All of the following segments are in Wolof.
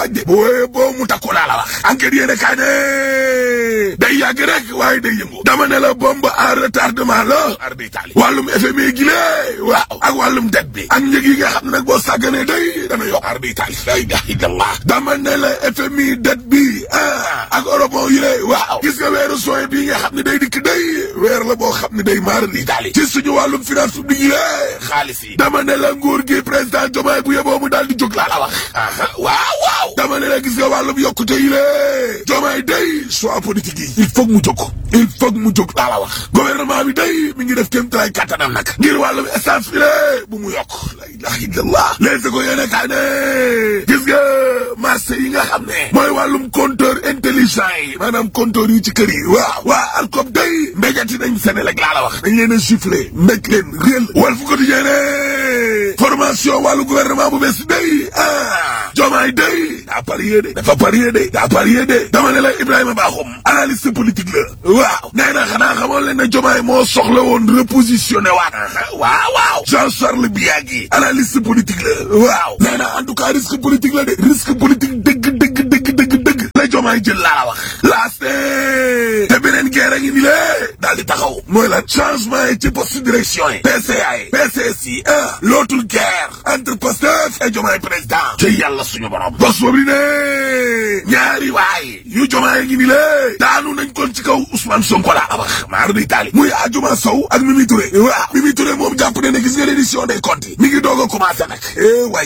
ajde boo mu takku laa la wax enquête yéene kaay ne day yàgg rek waaye day yëngu dama ne la bombe à retardement la arbi Italie wàllum FMI gi lée waaw ak wàllum dette bi ak njëg yi nga xam ne nag boo sàgganee day dana yokk arbi Italie la ilaha illallah dama ne la FMI dette bi ak Europe yi lée waaw gis nga weeru soin bii nga xam ne day dikk day weer la boo xam ne day maar Italie ci suñu wàllum finance publique yi lée xaalis yi dama ne la nguur gi président Diomaye bu yeboo mu daal di jóg laa la wax waaw dama ne la gis nga wàllum yokkute yi lée Diomaye day choix politique yi il faut mu jóg laa la wax gouvernement bi day mi ngi def kéem tolluwaay kattanam nag ngir wàllum essence bi lée bu mu yokk la ilaha illallah les ko yéene kaa ne gis nga marché yi nga xam ne mooy wàllum compteur intelligent yi maanaam compteur yi ci kër yi waa ARCOP day mbéjati nañ Senelec laa la wax dañ leen a chifflé mbéj leen réel wal fu ko di jeene formation wàllu gouvernement bu bees day Diomaye day daa parier de dama ne la Ibrahima Bakhoum analyste politique la waaw nee na xanaa xamoon leen ne Diomaye moo soxla woon repositionné waat waaw Jean-Charles Biagui analyste politique la waaw nee na en tout cas risque politique la de risque politique dëgg la Diomaye jël laa la wax laaste te beneen guerre ngi ni lée daal di taxaw mooy la changement yi ci poste direction yi PCA yi PCS yi l'autre guerre entre Pastef et Diomaye président te yàlla suñu borom bos boobu di ne ñaari waay yu Diomaye ngi ni lée daanu nañ kon ci kaw Ousmane Sonko laa la wax maar di Italie muy Adjuma Sow ak Mimi Touré waaw Mimi Touré moom jàpp ne gis nga reddition des comptes yi mi ngi doog a commencé nag way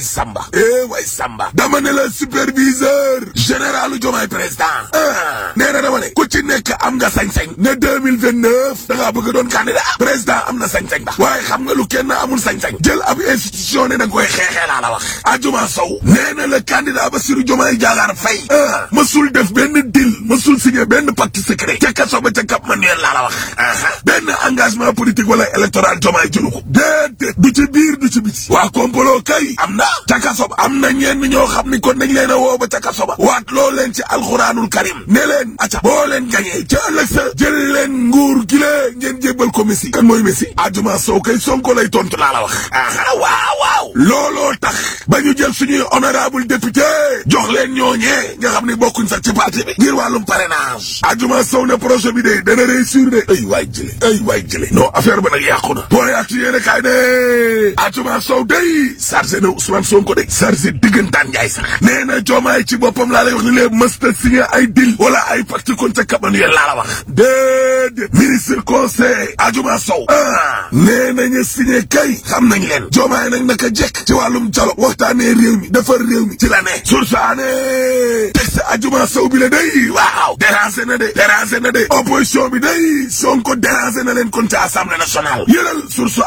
Samba dama ne la superviseur général Diomaye président nee na dama ne ku ci nekk am nga sañ-sañ ne 2029 da ngaa bëgg doon candidat président am na sañ-sañ ba waaye xam nga lu kenn amul sañ-sañ jël ab institution ne da nga koy xeexee laa la wax Adjuma Sow nee na le candidat Bassirou Diomaye Diakhar Faye mësul def benn deal mësul signé benn pacte secret ca kaso ba ca Cap Manuel laa la wax benn engagement politique wala électoral Diomaye jëlu ko déedéet du ci biir du ci biti waa kompolo kay am na ca kaso ba am na ñenn ñoo xam ni kon dañ leen a woo ba ca kaso ba waat loo leen ci alxuraanul karim ne leen acca boo leen gañee ca ëllëg sa jël leen nguur gi la ngeen jébbal ko Messi kan mooy Messi Adjuma Sow kay Sonko lay tontu laa la wax waaw looloo tax ba ñu jël suñuy honorable député jox leen ñooñee nga xam ne bokkuñ sax ci parti bi ngir wàllum parrainage Adjuma Sow ne projet bi de dana réussir de ay waay jële non affaire ba nag yàqu na booy ak ci yéene kaay ne Adjuma Sow day chargé na Ousmane Sonko de chargé diggantaan njaay sax nee na Diomaye ci boppam laa lay wax ni lee mësta signé ay deal wala ay pacte kon ca Cap Manuel laa la wax déedéet ministre conseil Adjuma Sow nee nañu signé kay xam nañ leen Diomaye nag naka jekk ci wàllum dialogue waxtaanee réew mi defar réew mi ci la ne sursaane texte Adjuma Sow bi la day waaw dérangé na de opposition bi day Sonko dérangé na leen kon ca assemblée nationale yëral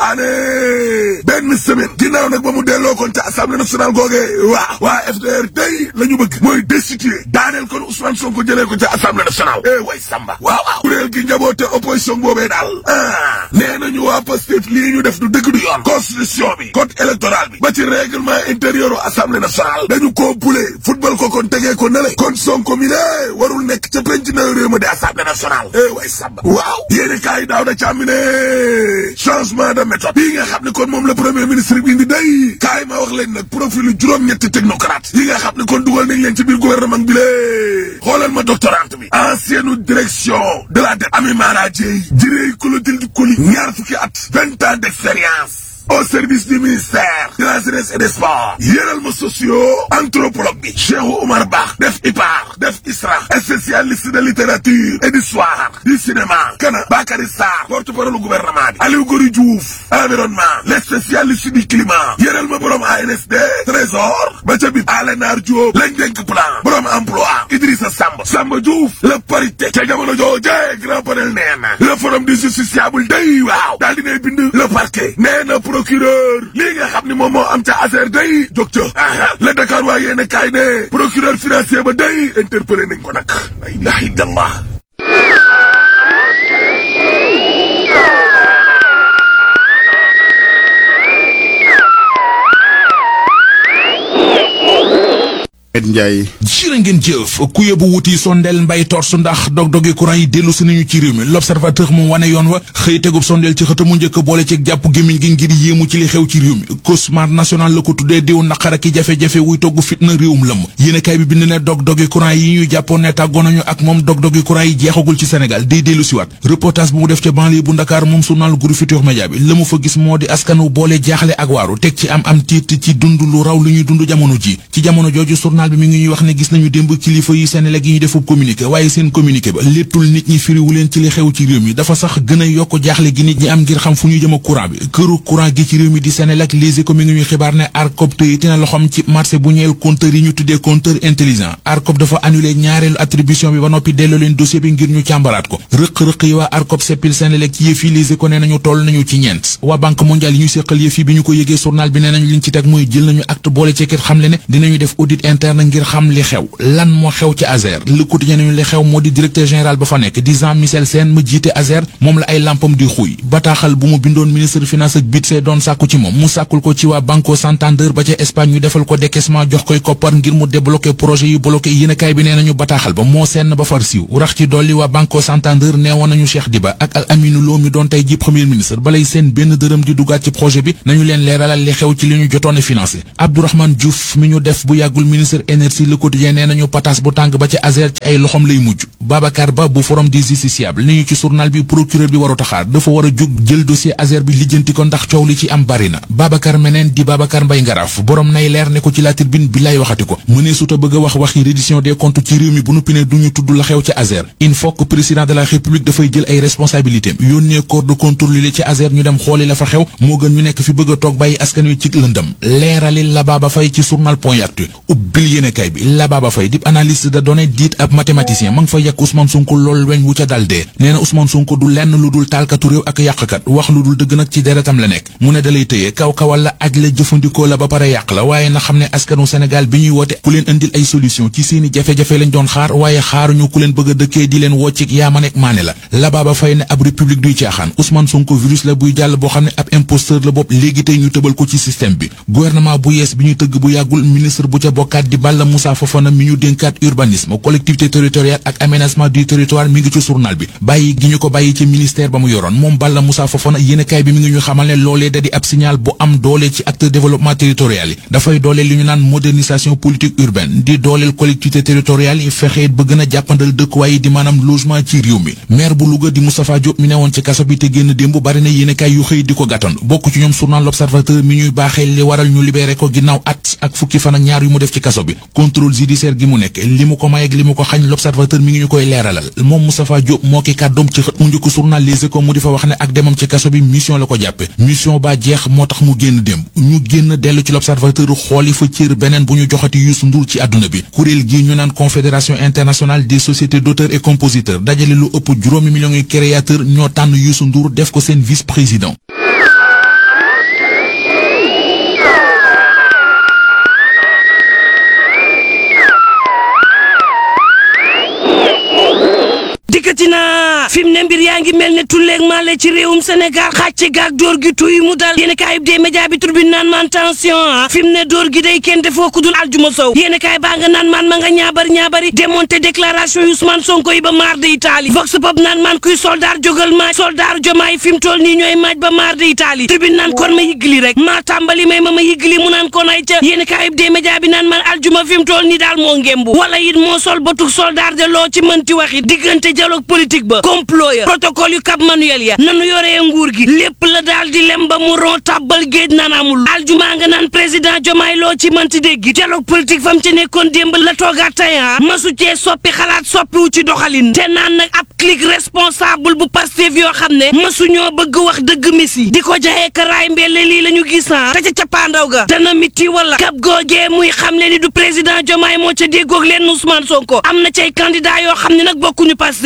sursaane benn semaine ginnaaw nag ba mu delloo kon ca assemblée nationale googee waa FDR day la ñu bëgg mooy destituer daaneel kon Ousmane Sonko jëlee ko ca assemblée nationale way Samba waaw kuréel gi njaboote opposition boobee daal nee nañu waa Pastef lii ñu def du dëgg du yoon constitution bi code électoral bi ba ci règlement intérieur u assemblée nationale dañu koo bule football ko kon tegee ko nale kon Sonko mi ne warul nekk ca penc na réew ma di assemblée nationale way Samba waaw yéeni kaay daaw da càmmi ne changement de méthode bii nga xam ne kon moom la premier ministre bi indi day kaay ma wax leen nag profilu juróom-ñetti technocrate yi nga xam ne kon dugal nañ leen ci biir gouvernement bi lée xoolal ma doctorante bi ancienne direction de la dette Ami Mara Dieye jirey Clotilde Coly ñaar fukki at 20 ans d'expérience au service du ministère de la jeunesse et des sports yéral ma socio-anthropologue bi Cheikh Oumar Ba def IPAR def ISRA spécialiste de littérature et d'histoire du cinéma kana Bakary Sarr porte-parole du gouvernement bi Aliou Gory Diouf environnement les spécialistes du climat yéral ma borom ANSD trésor ba ca bib Alenar Diop lañ dénk plan borom emploi Idrissa Samba Diouf la parité ca jamono jooje grand panel nee na le forum du justiciable day waaw daal dinay bind le parquet nee na procureur lii nga xam ni moom moo am ca affaire day jóg ca la Dakar waa yéene kaay ne procureur financier ba day interpellé nañ ko nag la ilaha illallah Ndiaye. jërë ngeen jëf ku yóbbu wuti sondeel mbay torsu ndax dog-dogi courant yi dellu si nañu ci réew mi l'observateur moom wane yoon wa xëy tegub sondeel ci xëtamu njëkk boole ci jàpp gémmiñ gi ngir yéemu ci li xew ci réew mi cauchemar national la ko tuddee diw naqar ak jafe-jafe wuy togg fitna réewum lëmm yéenekaay bi bind ne dog-dogi courant yi ñuy jàppoon ne tàggoo nañu ak moom dog-dogi courant yi jeexagul ci Sénégal day dellu si waat reportage bu mu def ca banlieue bu Ndakaar moom journal Groupe Futurs Médias bi la mu fa gis moo di askanu boole jaaxle ak waaru teg ci am tiit ci dund lu raw lu ñuy dund jamono ji ci jamono jooju journal bi mi ngi ñuy wax ne gis nañu démb kilifa yi Senelec yi ñu defub communiqué waaye seen communiqué ba léttul nit ñi firiwu leen ci li xew ci réew mi dafa sax gën a yokk jaaxle gi nit ñi am ngir xam fu ñu jëm ak courant bi këru courant gi ci réew mi di Senelec Les Échos mi ngi ñuy xibaar ne ARCOP tey tina loxoom ci marché bu ñeel compteur yi ñu tuddee compteur intelligent ARCOP dafa annulé ñaareelu attribution bi ba noppi delloo leen dossier bi ngir ñu càmbaraat ko rëq-rëq yi waa ARCOP seppil Senelec ci yëf yi Les Échos nee nañu toll nañu ci ñeent waa banque mondiale yi ñu séqal yëf yi bi ñu ko yëgee journal bi nee nañu liñ ci teg mooy jël nañu acte boole ci kit xam le ne dinañu def audit interne ngir xam li xew lan moo xew ci ASER Le Quotidien nañu li xew moo di directeur général ba fa nekk di Jean-Michel Sène ma jiite ASER moom la ay lampam di xuy bataaxal bu mu bindoon ministre finance ak budget doon sàkku ci moom mu sàkkul ko ci waa Banco Santander ba ca Espagne ñu defal ko décaissement jox koy koppar ngir mu débloquer projet yu bloqué yéenekaay bi nee nañu bataaxal ba moo senn ba far siiw rax ci dolli waa Banco Santander neewoon nañu Cheikh Diba ak Al Aminou Lo mi doon tey ji premier ministre balay seen benn dërëm di dugaat ci projet bi nañu leen leeralal li xew ci li ñu jotoon a financé Abdourahmane Diouf mi ñu def bu yàggul ministre énergie Le Quotidien nee nañu patas bu tàng ba ca ASER ci ay loxom lay mujj Babacar Ba bu forum des justiciables ni ñu ci journal bi procureur bi waru taxaar dafa war a jug jël dossier ASER bi lijjanti ko ndax coow li ci am bari na Babacar meneen di Babacar Mbaye Ngaraaf borom nay leer ne ko ci la tribune bi lay waxati ko mënee suta bëgg a wax waxi reddition des comptes ci réew mi bu nuppi ne duñu tudd la xew ci ASER il faut que président de la république dafay jël ay responsabilités yónnee corps de contrôle li ci ASER ñu dem xooli la fa xew moo gën ñu nekk fi bëgg a toog bàyyi askan wi ci lëndëm leerali la Baba Faye ci journal Point Actu ubbil yéenekaay bi la Baba Faye di analyste de données dit ab mathématicien ma ngi fa yàq Ousmane Sonko lool weñ wu ca dal dee nee na Ousmane Sonko du lenn lu dul taalkatu réew ak yàqkat wax lu dul dëgg nag ci deretam la nekk mu ne dalay tëye kaw-kawal la aj la jëfandikoo la ba pare yàq la waaye na xam ne askanu Sénégal bi ñuy woote ku leen indil ay solution ci seeni jafe-jafe lañ doon xaar waaye xaaruñu ku leen bëgg a dëkkee di leen woccik yaa ma nekk maane la Baba Faye ne ab république duy caaxaan Ousmane Sonko virus la buy jàll boo xam ne ab imposteur la bopp léegi tey ñu tëbal ko ci système bi gouvernement bu yees bi ñu tëgg bu yàggul ministre bu ca bokkaat di Balla Moussa Fofana mi ñu dénkaat urbanisme collectivité territoriale ak aménagement du territoire mi ngi ci journal bi bàyyi gi ñu ko bàyyi ci ministère ba mu yoroon moom Balla Moussa Fofana yéenekaay bi mi ngi ñu xamal ne loolee da di ab signal bu am doole ci acteur développement territorial yi dafay dooleel li ñu naan modernisation politique urbaine di dooleel collectivité territoriale yi fexe ba gën a jàppandal dëkkuwaay yi di maanaam logement ci réew mi maire bu Louga di Moustapha Diop mi newoon ci kaso bi te génn démb bari na yéenekaay yu xëy di ko gàttandu bokk ci ñoom journal L'Observateur mi ñuy baaxee li waral ñu libéré ko ginnaaw at ak fukki fan ak ñaar yu mu def ci kaso bi contrôle judiciaire gi mu nekk li mu ko may ak li mu ko xañ L'Observateur mi ngi ñu koy leeralal moom Moustapha Diop moo ki kàddoom ci xët mu njëkk journal Les Échos mu di fa wax ne ak demam ci kaso bi mission la ko jàppe mission ba jeex moo tax mu génn démb ñu génn dellu ci L'Observateur xooli fa cër beneen bu ñu joxati Youssou Ndour ci àdduna bi kuréel gi ñu naan confédération internationale des sociétés d'auteurs et compositeurs dajale lu ëpp juróomi millions yi créateurs ñoo tànn Youssou Ndour def ko seen vice-président fi mu ne mbir yaa ngi mel ne tulleeg male ci réewum Sénégal xàcce gaag dóor gi tuy mu dal yéen kaay bi dee média bi tribune naan man tension fi mu ne dóor gi day kenn defoo ku dul aljuma sow yéen kaay baa nga naan man ma nga ñaabari démonté déclaration yu Ousmane Sonko yi ba maar de Italie vox pop naan man kuy soldaar jógal maaj soldaar jomaay fi mu toll nii ñooy maaj ba maar de Italie tribune naan kon ma yigli rek maa tàmbali may ma yigli mu naan kon ay ca yéen kaay bi dee média bi naan man aljuma fi mu toll nii daal moo ngembu wala it moo sol batuk soldaar de loo ci mënti waxit diggante dialogue politique ba complot ya protocole yu Cap Manuel ya nanu yoree nguur gi lépp la daal di lem ba mu ron tàbbal géej naan amul aljuma nga naan président Diomaye loo ci mënti dégg dialogue politique fam ci nekkoon démb la toogaat tey masu cee soppi xalaat soppiwu ci doxalin te naan nag ab clique responsable bu Pastef yoo xam ne masu ñoo bëgg wax dëgg misi di ko jaxee karaay mbelle lii la ñu gis te ca cappaandaw ga dana miti wala kap googee muy xam le ni du président Diomaye moo ca déggoog leen Ousmane Sonko am na cay candidat yoo xam ne nag bokkuñu Pastef ca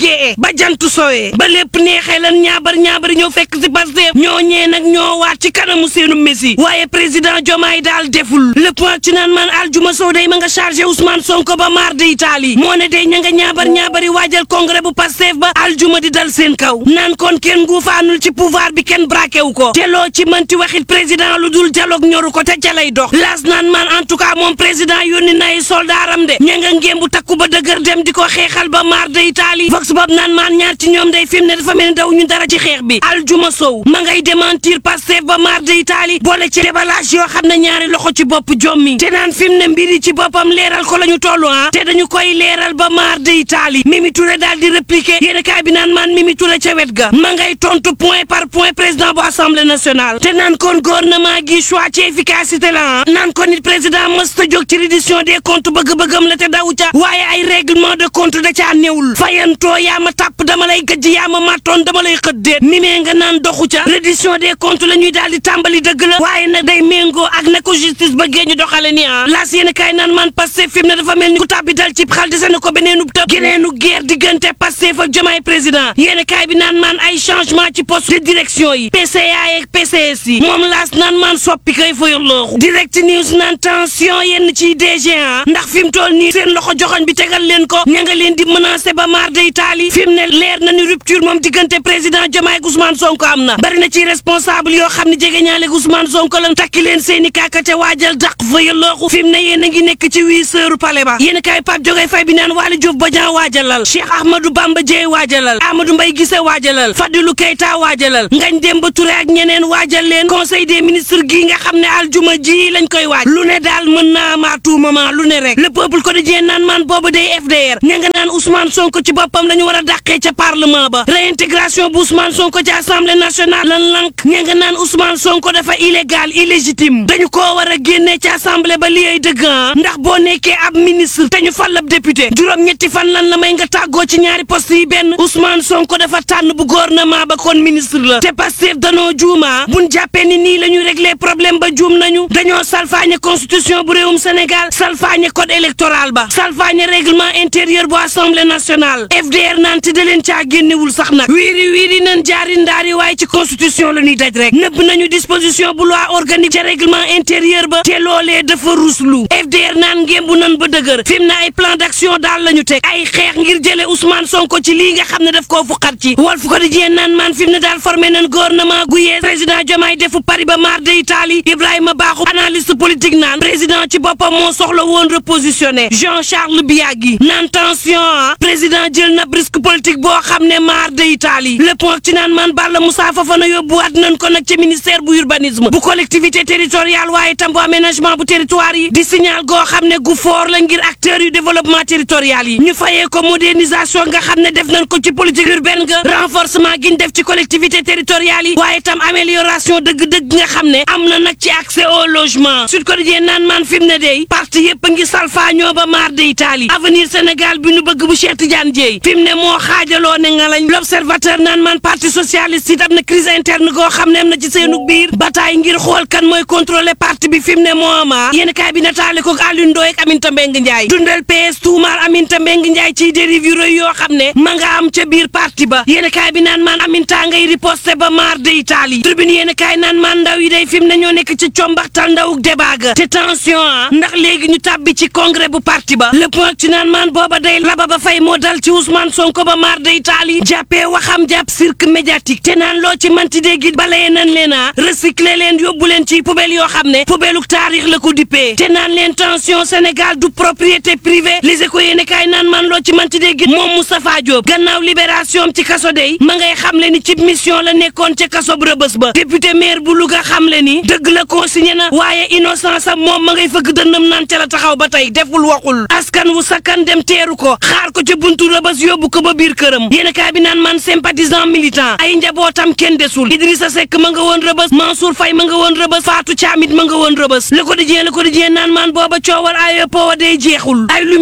gée ba jant sowee ba lépp neexee lan ñaabar ñëw fekk si Pastef ñooñee nag ñoo waat ci kanamu seenu messi waaye président Diomaye daal deful le point ci naan man aljuma sow day ma nga chargé Ousmane Sonko ba mar de Italie moo ne day ña nga ñaabar waajal congrès bu Pastef ba aljuma di dal seen kaw naan kon kenn nguufaanul ci pouvoir bi kenn braqué wu ko te loo ci mënti waxit président lu dul dialogue ñoru ko te ca lay dox laas naan man en tout cas moom président yónni na ay soldaaram de ña nga ngémbu takku ba dëgër dem di ko xeexal ba mar de Italie vox bob naan man ñaar ci ñoom day fi mu ne dafa mel ni daw ñu dara ci xeex bi aljuma sow ma ngay démentir Pastef ba mar de Italie boole ci déballage yoo xam ne ñaari loxo ci bopp jommi te naan fi mu ne mbiri ci boppam leeral ko la ñu tollu te dañu koy leeral ba mar de Italie Mimi Touré daal di répliquer yéen kaay bi naan man Mimi Touré ca wet ga ma ngay tontu point par point président bu assemblée nationale te naan kon gouvernement gi choix ci efficacité la naan kon nit président mësta jóg ci reddition des comptes bëgg-bëggam la te daw ca waaye ay règlement de compte da caa néewul fayantoo yaa ma tàpp dama lay gëjj yaa ma màttoon dama lay xëddeet mimee nga naan doxu ca reddition des comptes la ñuy daal di tàmbali dëgg la waaye nag day méngoo ak na ko justice bëggee ñu doxale ni laas yéen kaay naan man Pastef fi mu ne dafa mel ni ku tàbbi dal ci xal dese na ko beneenub tëb geneenu guerre diggante Pastef ak Diomaye président yéen kaay bi naan man ay changement ci poste de direction yi PCA ak PCS yi moom laas naan man soppi koy fa yolooxu direct news naan tension yenn ci DG ndax fi mu toll nii seen loxo joxoñ bi tegal leen ko ña nga leen di menacer ba mar de Italie fi mu ne leer na ni rupture moom diggante président Diomaye ak Ousmane Sonko am na bari na ci responsable yoo xam ne jege ñaale Ousmane Sonko lan takki leen seeni kàkkate waajal dàq fa yolooxu fi mu ne yéen a ngi nekk ci 8 heures palais ba yéen kaay Pape Jogay Fay bi naan Waly Diouf Bodian waajalal Cheikh Ahmadou Bamba Dièye waajalal Amadou Mbaye Guissé waajalal Fadilou Keita waajalal Ngagne Demba Touré ak ñeneen waajal leen conseil des ministres gi nga xam ne aljuma ji lañ koy waaj lu ne daal mën naa ma tout moment lu ne rek le peuple quotidien naan man boobu day FDR ña nga naan Ousmane Sonko ci boppam la ñu war a dàqee ca parlement ba réintégration bu Ousmane Sonko ci assemblée nationale lan lank ña nga naan Ousmane Sonko dafa illégal illégitime dañu koo war a génnee ci assemblée ba li ay dëgg ndax boo nekkee ab ministre te ñu fal ab député juróom-ñetti fan lan la may nga tàggoo ci ñaari poste yi benn Ousmane Sonko dafa tànn bu gouvernement ba kon ministre la te Pastef danoo juuma buñ jàppee ni nii la ñu régler problème ba juum nañu dañoo salfaañe constitution bu réewum Sénégal salfaañe code électoral ba salfaañe règlement intérieur bu assemblée nationale FDR naan te da leen caa génnewul sax nag wiiri nañ jaari ndaari waaye ci constitution la ñuy daj rek nëbb nañu disposition bu loi organique ca règlement intérieur ba te loolee dafa ruslu FDR naan ngémbu nan ba dëgër fi mu ne ay plan d'action daal la ñu teg ay xeex ngir jële Ousmane Sonko ci lii nga xam ne daf koo fuqat ci Walf Quotidien naan man fi mu ne daal formé nañ gouvernement gu yees président Diomaye defu Paris ba mar de Italie Ibrahima Bakhoum analyste politique naan président ci boppam moo soxla woon repositionné Jean-Charles Biagui naan tension président jël na risque politique boo xam ne mar de Italie le point ci naan man Balla Moussa Fofana yóbbuwaat nañ ko nag ci ministère bu urbanisme bu collectivité territoriale waaye tam bu aménagement bu territoire yi di signal goo xam ne gu fort la ngir acteurs yu développement territorial yi ñu fayee ko modernisation nga xam ne def nañ ko ci politique urbaine nga renforcement gi ñu def ci collectivité territoriale yi waaye tam amélioration dëgg-dëgg nga xam ne am na nag ci accès au logement Sud Quotidien naan man fi mu ne day parti yëpp a ngi salfaañoo ba mar de Italie avenir Sénégal bi ñu bëgg bu Cheikh Tidiane Dièye fi mu ne moo xaajaloo ne nga lañ l'observateur naan man parti socialiste yi am na crise interne goo xam ne am na ci seenu biir bataille ngir xool kan mooy contrôler parti bi fi mu ne moo ama yéen kaay bi nataale ko Alioune Ndoye ak Aminata Mbengue Ndiaye dundal PS tuumaal Aminata Mbengue Ndiaye ciy dérive yu rëy yoo xam ne ma nga am ca biir parti ba yéen kaay bi naan man Aminata ngay riposte ba mar de Italie tribune yéen kaay naan man ndaw yi day fi mu ne ñoo nekk ci combaxtal ndawuk débat ga te tension ndax léegi ñu tàbbi ci congrès bu parti ba le point ci naan man booba day laba ba fay moo dal ci Ousmane Sonko ba mar de Italie jàppee waxam jàpp cirque médiatique te naan loo ci manti dégg balayee nañ leen recycler leen yóbbu leen ci poubelle yoo xam ne poubelle taarix la ko dippee te naan leen tension Sénégal du propriété privée les échos yéene kaay naan man loo ci manti dégg moom Moustapha Diop gannaaw libération ci kaso day ma ngay xam le ni ci mission la nekkoon ca kaso bu Rebeuss ba député maire bu Louga xam le ni dëgg la consigné na waaye innocence am moom ma ngay fëgg dënnam naan ca la taxaw ba tey deful waxul askan wu sakkan dem teeru ko xaar ko ca buntu Rebeuss yóbbu ko ba biir këram yéene kaay bi naan man sympathisant militant ay njabootam kenn desul Idrissa Seck ma nga woon Rebeuss Mansour Faye ma nga woon Rebeuss Fatou Thiamit ma nga woon Rebeuss Le Quotidien naan man booba coowal ay powa day jeexul ay lumière yoo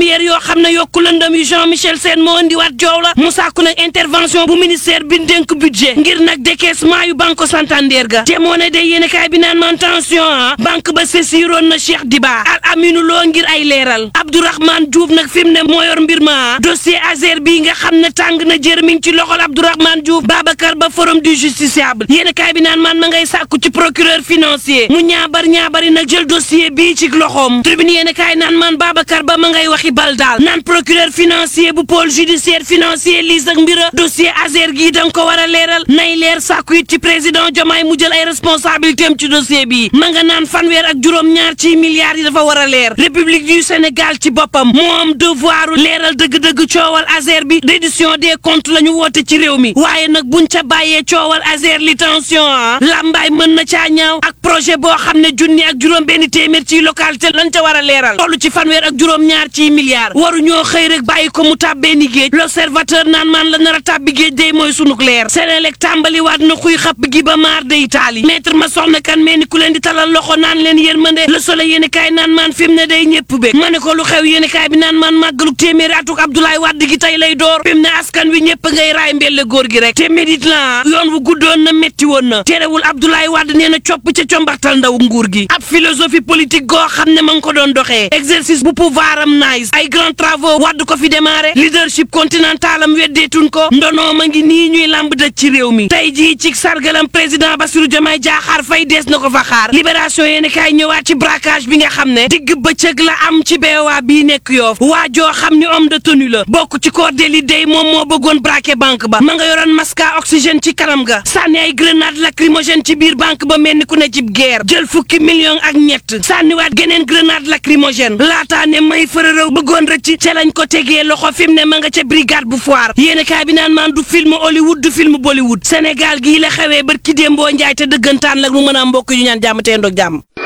xam ne yokku lëndëm yu Jean-Michel Sène moo indiwaat joow la mu sàkku nag intervention bu ministère bi dénk budget ngir nag décaissement yu Banco Santander ga te moo ne day yéenekaay bi naan man tension banque ba saisiroon na Cheikh Diba Al Aminou Lo ngir ay leeral Abdourahmane Diouf nag fi mu ne moo yor mbir ma dossier Azer bii nga xam ne tàng na jër mi ngi ci loxol Abdourahmane Diouf Babacar Ba forum du justiciable yéenekaay bi naan man ma ngay sàkku ci procureur financier mu ñaabari nag jël dossier bii ci loxoom tribune yéenekaay naan man Babacar Ba ma ngay waxi bal daal naan procureur financier bu pôle judiciaire financier lii ak mbira dossier Azer gii danga ko war a leeral nay leer sàkku it ci président Diomaye mu jël ay responsabilité am ci dossier bi ma nga naan fanweer ak juróom-ñaar ci milliards yi dafa war a leer République du Sénégal ci boppam moo am devoiru leeral dëgg-dëgg coowal Azer bi reddition des comptes la ñu woote ci réew mi waaye nag buñ ca bàyyee coowal Azer li tension lambaay mën na caa ñaaw ak projet boo xam ne junni ak juróom benn téeméer ci localité lañ ca war a leeral tollu ci fanweer ak juróom-ñaar ci milliards waru ñoo xëy rek bàyyi ko mu tàbbee ni géej l'observateur naan maan la nar a tàbbi géej day mooy sunuk leer Senelec tàmbali waat na xuy xapp gi ba maar de Italie maître ma soxna kan mel ni ku leen di talal loxo naan leen yërmande Le Soleil yéen kaay naan maan fi mu ne day ñëpp bég ma ne ko lu xew yéen kaay bi naan maan màggaluk téeméeri atuk Abdoulaye Wade gi tey lay door fi mu ne askan wi ñëpp ngay raay mbelle góor gi rek te médit la yoon wu guddoon na métti woon na terewul Abdoulaye Wade nee na copp ca combaxtal ndaw nguur gi ab philosophie politique goo xam ne ma ngi ko doon doxee exercice bu pouvoir am nice ay grands travaux Wade ko fi démarré leadership continental am weddeetun ko ndonoo ma ngi nii ñuy lamb dëj ci réew mi tey jii ci sargalam président Bassirou Diomaye Diakhar Faye dees na ko fa xaar libération yéeni kaay ñëwaat ci braquage bi nga xam ne digg bëccëg la am ci BOA bii nekk Yoff waa joo xam ni homme de tenue la bokk ci corps d'élite day moom moo bëggoon braquer banque ba ma nga yoroon masque à oxygène ci kanam ga sànni ay grenade lacrymogène ci biir banque ba mel ni ku ne ci guerre jël fukki million ak ñett sànniwaat geneen grenade lacrymogène laataa ne may fërërëw bëggoon rëcc ca lañ ko tegee loxo fi mu ne ma nga ca brigade bu Foire yéeni kaay bi naan maan du film Hollywood du film Bollywood Sénégal gii la xewee bët ki démboo njaay te dëggantaan la mu mën a mbokk yu ñaan jàmm te ndoog jàmm